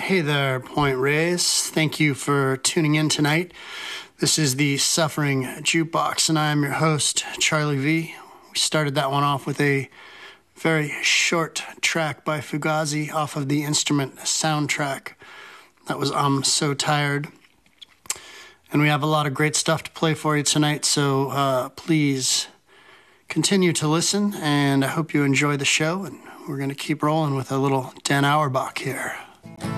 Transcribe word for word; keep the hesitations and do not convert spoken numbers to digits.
Hey there, Point Rays. Thank you for tuning in tonight. This is the Suffering Jukebox, and I am your host, Charlie V. We started that one off with a very short track by Fugazi off of the Instrument soundtrack. That was I'm So Tired. And we have a lot of great stuff to play for you tonight, so uh, please continue to listen, and I hope you enjoy the show, and we're going to keep rolling with a little Dan Auerbach here.